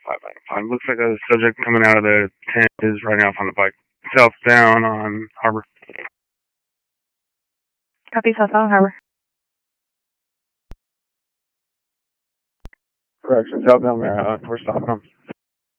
595. Looks like a subject coming out of the tent is riding off on the bike. Southbound on Harbor. Copy, southbound Harbor. Correction, southbound, we're stopping them.